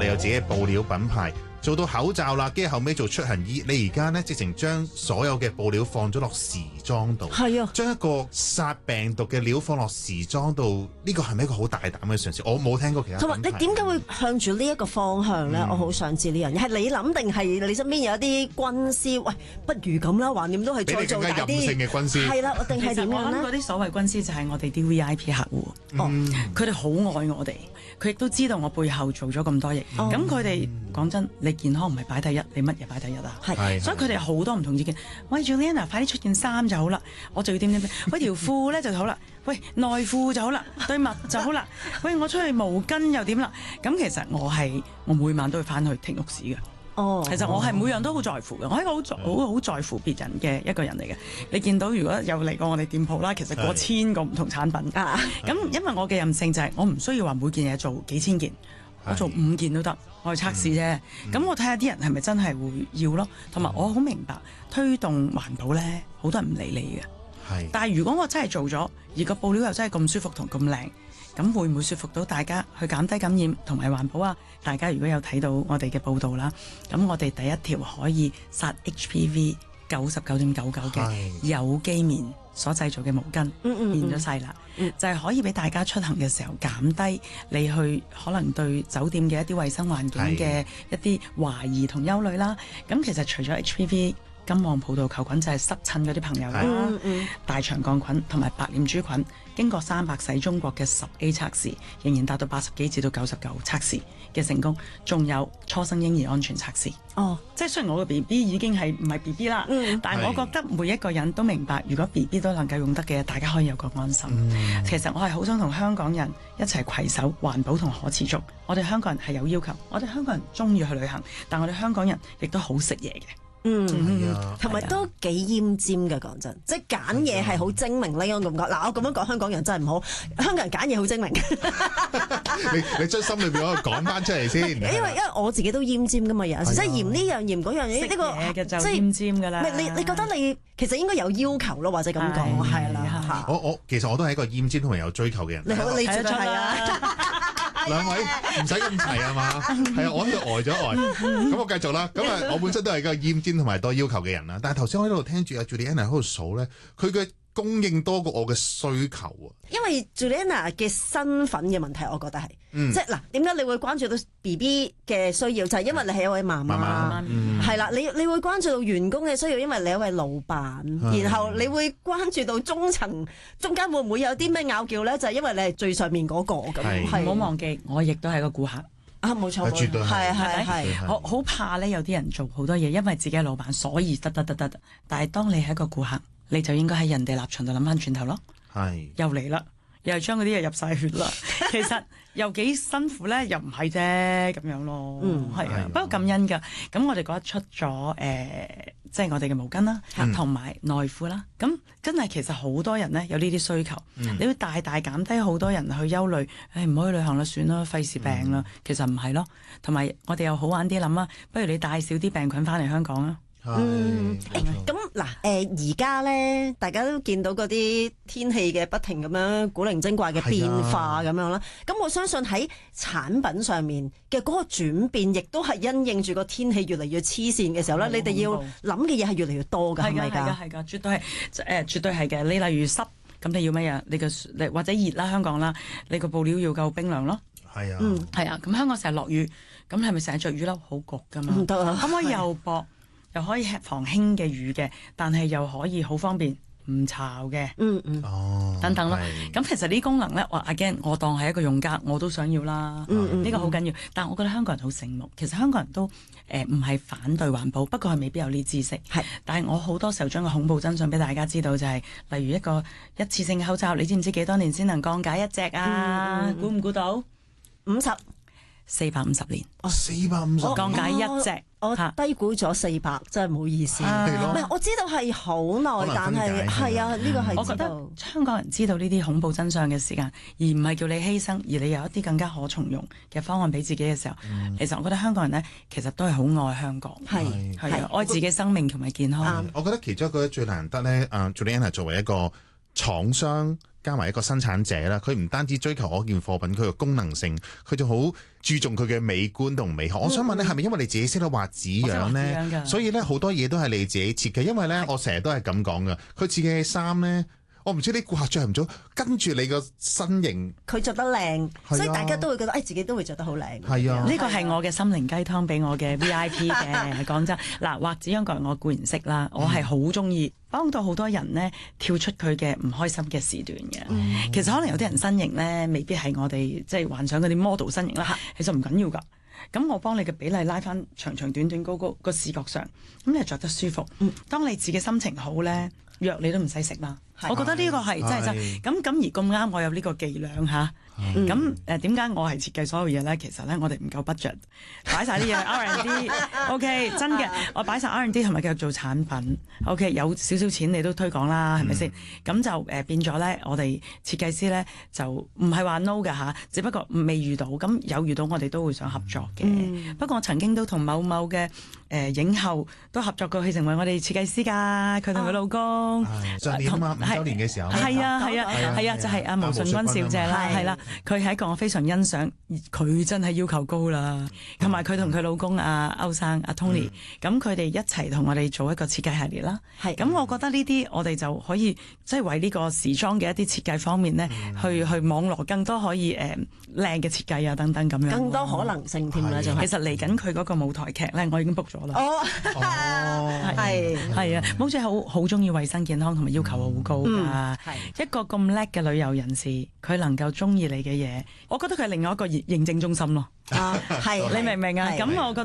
你有自己嘅布料品牌。做到口罩啦，跟住後尾做出行衣，你而家咧直情將所有嘅布料放咗落時裝度， 係啊， 將一個殺病毒嘅料放落時裝度，呢個係咪一個好大膽嘅嘗試？我冇聽過其他。 同埋你點解會向住呢一個方向咧？我好想知呢樣嘢係你諗定係你身邊有一啲軍師？喂，不如咁啦，橫掂都係再做大啲。比你更加任性嘅軍師係啦，定係點樣咧？ 我諗嗰啲所謂軍師就係我哋啲 VIP 客戶，佢哋好愛我哋，佢亦都知道我背後做咗咁多嘢。咁佢哋講真，你健康唔係擺第一，你乜嘢擺第一啊？係，所以佢哋好多唔同意見。喂 Juliana， 快啲出件衫就好啦，我就要點。喂，條褲咧就好啦，喂，內褲就好啦，對襪就好啦。喂，我出去毛巾又點啦？咁其實我每晚都會翻去停屋市嘅。其實我係每樣都好在乎嘅，我係一個好在乎別人嘅一個人嚟嘅。你見到如果有嚟過我哋店鋪啦，其實過千個唔同產品。咁因為我嘅任性就係我唔需要話每件嘢做幾千件。我做5件都得，我去測試啫。咁我睇下啲人係咪真係會要咯。同埋我好明白推動環保咧，好多人唔理你嘅。但係如果我真係做咗，而個布料又真係咁舒服同咁靚，咁會唔會說服到大家去減低感染同埋環保啊？大家如果有睇到我哋嘅報道啦，咁我哋第一條可以殺 HPV 99.99嘅有機棉所製造嘅毛巾變咗細啦，就係可以俾大家出行嘅時候減低你去可能對酒店嘅一啲衛生環境嘅一啲懷疑同憂慮啦。咁其實除咗 HPV、金黃葡萄球菌就係濕疹嗰啲朋友啦，大腸桿菌同埋白臉豬菌，經過300洗中國嘅10A 測試，仍然達到80幾至到99測試嘅成功，仲有初生嬰兒安全測試。即係雖然我個 BB 已經係唔係 BB 啦，但係我覺得每一個人都明白，如果 BB 都能夠用得嘅，大家可以有個安心。其實我係好想同香港人一齊攜手環保同可持續。我哋香港人係有要求，我哋香港人中意去旅行，但我哋香港人亦都好食嘢嘅。 同埋都幾奄尖嘅，講真，即係揀嘢係好精明呢種感覺。嗱，我咁樣講香港人真係唔好，香港人揀嘢好精明。 你將心裏邊嗰個講翻出嚟先。因為我自己都奄尖噶嘛，有陣時即係嫌呢樣嫌嗰樣嘢，呢個即係奄尖噶啦。 你覺得你其實應該有要求咯，或者咁講係啦。 我其實我都係一個奄尖同埋有追求嘅人。 你好，你絕對係啊。 兩位唔使咁齊啊嘛，係啊，我喺度呆咗呆。咁我繼續啦。咁啊，我本身都係個奄尖同埋多要求嘅人啦。但係頭先我喺度聽住阿 Juliana 喺度數咧，佢嘅供應多過我嘅需求啊。因為 Juliana 嘅身份嘅問題，我覺得係，即係嗱，點解你會關注到 BB 嘅需要？就係因為你係一位媽媽，係啦，你會關注到員工嘅需要，因為你係一位老闆，然後你會關注到中間會唔會有啲咩拗撬咧？就係因為你係最上面嗰個咁， 唔好忘記，我亦都係個顧客。 冇錯， 絕對係。 我好怕咧，有啲人做好多嘢，因為自己係老闆，所以得。但係當你係一個顧客，你就應該喺人哋立場度諗翻轉頭咯。又嚟啦，又係將嗰啲嘢入晒血啦。其實又幾辛苦咧，又唔係啫咁樣咯。不過感恩㗎。咁我哋嗰日出咗即係我哋嘅毛巾啦，同埋內褲啦。咁真係其實好多人咧有呢啲需求，你會大大減低好多人去憂慮。唔好去旅行啦，算啦，費事病啦。其實唔係咯。同埋我哋又好玩啲諗啊，不如你帶少啲病菌翻嚟香港啊。 咁嗱，而家咧，大家都見到嗰啲天氣嘅不停咁樣古靈精怪嘅變化咁樣啦。咁我相信喺產品上面嘅嗰個轉變，亦都係因應住個天氣越嚟越黐線嘅時候咧，你哋要諗嘅嘢係越嚟越多㗎，係咪㗎？係㗎，絕對係絕對係嘅。你例如濕，咁你要乜嘢？你或者熱啦，香港啦，你個布料要夠冰涼咯。係啊，咁香港成日落雨，咁係咪成日着雨褸好焗㗎嘛？唔得啊！可唔可以又薄？又可以防輕嘅雨嘅，但係又可以好方便唔潮嘅，等等咯。咁其實呢啲功能咧，again 我當係一個用家，我都想要啦。呢個好緊要。但係我覺得香港人好醒目，其實香港人都唔係反對環保，不過係未必有呢知識。但係我好多時候將個恐怖真相俾大家知道，就係例如一個一次性嘅口罩，你知唔知幾多年先能降解一隻啊？估唔估到？450年，450降解一隻。我低估咗400，真係唔好意思。唔係，我知道係好耐，但係係啊，呢個係我覺得香港人知道呢啲恐怖真相嘅時間，而唔係叫你犧牲，而你有一啲更加可重用嘅方案俾自己嘅時候，其實我覺得香港人呢，其實都係好愛香港，係愛自己生命同埋健康。 我覺得其中一個最難得呢，Juliana 作為一個廠商加埋一個生產者啦，佢唔單止追求嗰件貨品佢嘅功能性，佢就好注重佢嘅美觀同美學。我想問咧，係咪因為你自己識得畫紙樣咧，所以咧好多嘢都係你自己設計？因為咧，我成日都係咁講噶，佢設計嘅衫咧。我唔知啲顧客着唔着，跟住你個身形， 佢着得靚，所以大家都會覺得，自己都會着得好靚。 係啊， 呢個係我嘅心靈雞湯俾我嘅 VIP 嘅。講真，嗱，畫紙樣個人我固然識啦，我係好中意幫到好多人呢跳出佢嘅唔開心嘅時段嘅。其實可能有啲人身形呢，未必係我哋即係幻想嗰啲 model 身形啦，其實唔緊要㗎。咁我幫你嘅比例拉翻長長短短嗰個視覺上，咁你着得舒服。當你自己心情好呢，藥你都唔使食啦。我覺得呢個係真係咁而咁啱，我有呢個伎倆嚇。咁點解我係設計所有嘢咧？其實咧，我哋唔夠 budget， 擺晒啲嘢 R&D。OK， 真嘅，我擺晒 R&D 同埋繼續做產品。OK， 有少少錢你都推廣啦，係咪先？咁就變咗咧，我哋設計師咧就唔係話 no 㗎嚇，只不過未遇到。咁有遇到我哋都會想合作嘅。不過我曾經都同某嘅影后都合作過，佢成為我哋設計師㗎。佢同佢老公上年啊嘛，5週年嘅時候。 係啊，就係阿毛舜筠小姐啦，係啦。佢係一個我非常欣賞，佢真係要求高啦。同埋佢同佢老公阿歐生阿 Tony，咁佢哋一齊同我哋做一個設計系列啦。咁我覺得呢啲我哋就可以即係為呢個時裝嘅一啲設計方面呢，去網羅更多可以靚嘅設計啊等等咁樣。 更多可能性添啦，就其實嚟緊佢嗰個舞台劇咧，我已經 book 咗啦。係啊，毛姐好中意衞生健康同埋要求好高㗎。一個咁叻嘅旅遊人士，佢能夠中意你嘅嘢，我覺得佢係另外一個認證中心咯。你明唔明啊？咁我覺得。